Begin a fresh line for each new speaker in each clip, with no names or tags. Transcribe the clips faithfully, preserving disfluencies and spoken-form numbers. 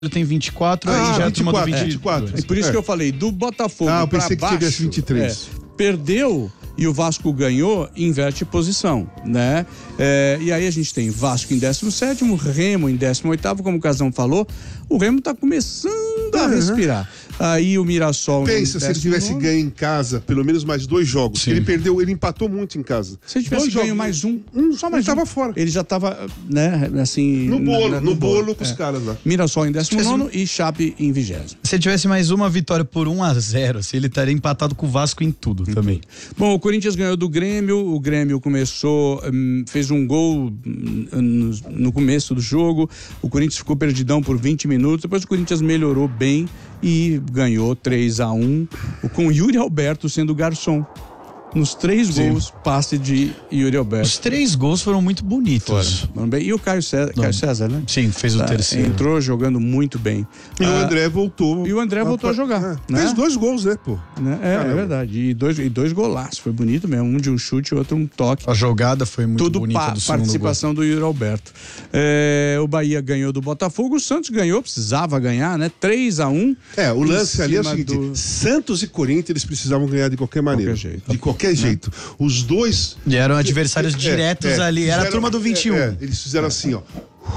tem vinte e quatro,
ah,
aí já
vinte e quatro, é vinte e quatro.
É por isso é. que eu falei, do Botafogo
ah, eu
pra
pensei
baixo,
que tivesse vinte e três.
É, perdeu e o Vasco ganhou, inverte posição, né? É, e aí a gente tem Vasco em décimo sétimo, Remo em décimo oitavo, como o Casão falou, o Remo tá começando a respirar. Aí o Mirassol...
Pensa se ele tivesse ganho em casa, pelo menos mais dois jogos. Ele perdeu, ele empatou muito em casa.
Se ele tivesse
dois
ganho
jogos,
mais um, um só mais
ele
um.
tava fora.
Ele já tava, né, assim...
No bolo,
na,
no, no bolo, bolo com
é.
os caras lá.
Mirassol em décimo nono e Chape em vigésimo.
Se tivesse mais uma vitória por um a zero, assim, ele estaria empatado com o Vasco em tudo uhum. também.
Bom, o Corinthians ganhou do Grêmio, o Grêmio começou, hum, fez um gol hum, no, no começo do jogo, o Corinthians ficou perdidão por vinte minutos, depois o Corinthians melhorou bem e ganhou três a um, com o Yuri Alberto sendo garçom. Nos três Sim. gols, passe de Yuri Alberto.
Os três gols foram muito bonitos.
Foram bem. E o Caio César, Caio César, né?
Sim, fez
tá,
o terceiro.
Entrou jogando muito bem.
E ah, o André voltou.
E o André voltou a, a jogar.
É,
né?
Fez dois gols, né, pô?
Né? É, é verdade. E dois, e dois golaços. Foi bonito mesmo. Um de um chute e outro um toque.
A jogada foi muito
Tudo
bonita
pa-
do segundo
participação
gol.
do Yuri Alberto. É, o Bahia ganhou do Botafogo. O Santos ganhou, precisava ganhar, né? três a um.
É, o lance ali é o seguinte:
do...
Santos e Corinthians eles precisavam ganhar de qualquer maneira.
Qualquer jeito.
De qualquer jeito. É. Os dois.
E eram adversários é, diretos é, ali. Era fizeram, a turma do vinte e um.
É, eles fizeram assim, ó.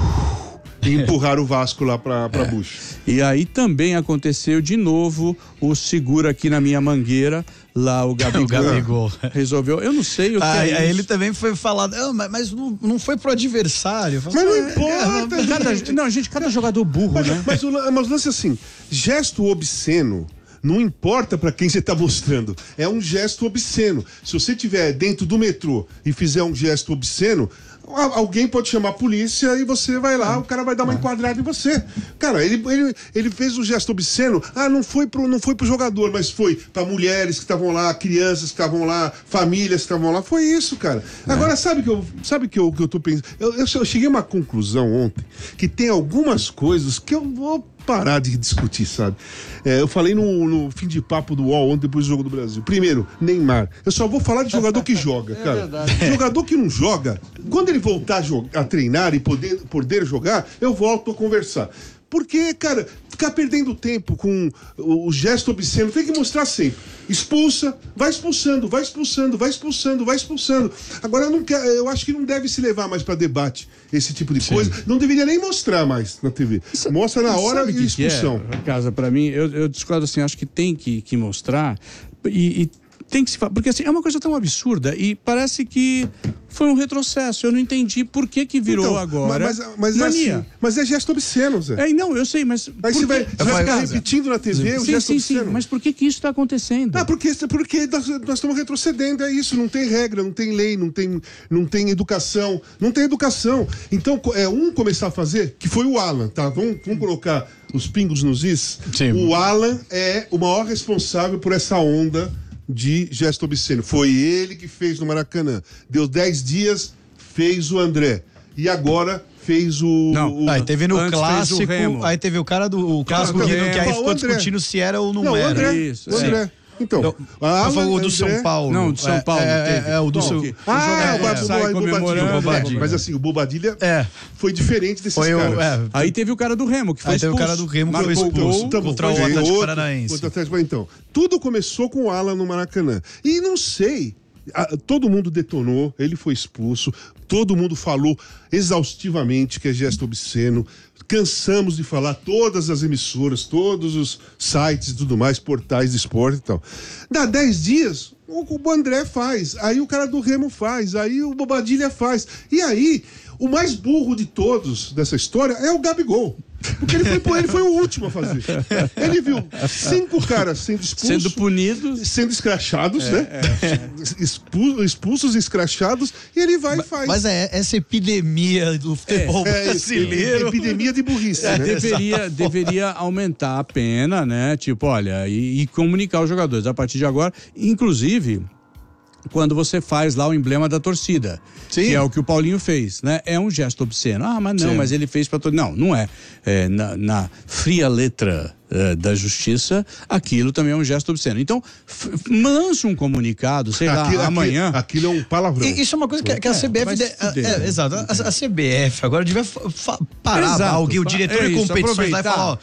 E empurraram o Vasco lá pra, pra é. bucha.
E aí também aconteceu de novo o segura aqui na minha mangueira. Lá o Gabigol,
o Gabigol
resolveu, eu não sei o que
ah,
é
aí
isso.
Ele também foi falar, não, mas, mas não, não foi pro adversário.
Mas não importa.
É, cada, não, gente, cada jogador burro,
mas,
né?
Mas o mas, lance assim, gesto obsceno não importa pra quem você tá mostrando, é um gesto obsceno. Se você estiver dentro do metrô e fizer um gesto obsceno, alguém pode chamar a polícia e você vai lá, é. o cara vai dar uma é. enquadrada em você. Cara, ele, ele, ele fez um gesto obsceno, ah, não foi pro, não foi pro jogador, mas foi pra mulheres que estavam lá, crianças que estavam lá, famílias que estavam lá, foi isso, cara. É. Agora, sabe que eu, sabe que eu, que eu tô pensando? Eu, eu, eu cheguei a uma conclusão ontem, que tem algumas coisas que eu vou parar de discutir, sabe? É, eu falei no, no fim de papo do U O L ontem, depois do Jogo do Brasil. Primeiro, Neymar. Eu só vou falar de jogador que joga, cara. É jogador que não joga, quando ele voltar a, jogar, a treinar e poder, poder jogar, eu volto a conversar. Porque, cara, ficar perdendo tempo com o, o gesto obsceno, tem que mostrar sempre. Expulsa, vai expulsando, vai expulsando, vai expulsando, vai expulsando. Agora, eu, não quero, eu acho que não deve se levar mais para debate esse tipo de Sim. coisa. Não deveria nem mostrar mais na T V. Mostra na hora e expulsão.
Que é, casa, para mim, eu, eu discordo assim, acho que tem que, que mostrar e... e... tem que se falar, porque assim, é uma coisa tão absurda e parece que foi um retrocesso. Eu não entendi por que que virou então, agora.
Mas, mas, é assim, mas é gesto obsceno, Zé.
É, não, eu sei, mas...
Aí você vai, você vai ficar repetindo na T V sim, o gesto
sim,
obsceno.
Sim, mas por que que isso está acontecendo?
Ah, porque, porque nós, nós estamos retrocedendo, é isso. Não tem regra, não tem lei, não tem, não tem educação. Não tem educação. Então, é um começar a fazer, que foi o Alan, tá? Vamos, vamos colocar os pingos nos is. Sim. O Alan é o maior responsável por essa onda de gesto obsceno. Foi ele que fez no Maracanã. Deu dez dias, fez o André. E agora fez o...
Não,
o...
aí teve no clássico, aí teve o cara do o clássico que, que aí ficou discutindo se era ou não, não era.
O André,
Isso,
o André.
É.
Então,
não,
a
foi o do
André...
São Paulo.
Não, do São Paulo.
É, é, é o do
Bom,
São
que,
Ah,
o
é,
sai comemorando.
Bobadilha. Mas assim, o Bobadilha é. foi diferente desses
foi
caras.
O, é.
Aí teve o cara do Remo, que foi
aí
expulso.
Teve o cara do Remo que
foi
expulso
então,
contra o Atlético Paranaense.
Então, tudo começou com o Alan no Maracanã. E não sei... Todo mundo detonou, ele foi expulso, todo mundo falou exaustivamente que é gesto obsceno, cansamos de falar, todas as emissoras, todos os sites e tudo mais, portais de esporte e tal. Dá dez dias, o André faz, aí o cara do Remo faz, aí o Bobadilha faz, e aí o mais burro de todos dessa história é o Gabigol. Porque ele foi, ele foi o último a fazer. Ele viu cinco caras sendo expulsos,
sendo punidos,
sendo escrachados, é, né? É. Expulsos, expulsos, escrachados, e ele vai
mas,
e faz.
Mas é essa epidemia do futebol é, brasileiro.
É, epidemia de burrice.
É,
né?
deveria, deveria aumentar a pena, né? Tipo, olha, e, e comunicar os jogadores a partir de agora, inclusive. Quando você faz lá o emblema da torcida, Sim. que é o que o Paulinho fez, né? É um gesto obsceno. Ah, mas não, Sim. mas ele fez para todo. Não, não é. é na, na fria letra uh, da justiça, aquilo também é um gesto obsceno. Então, lance um comunicado, sei
aquilo,
lá, amanhã.
Aquilo, aquilo é um palavrão.
E, isso é uma coisa que, que a C B F. De, é, é, exato. A, a C B F agora devia parar
exato,
alguém, o diretor
é
de
isso,
competições lá e falar: ó,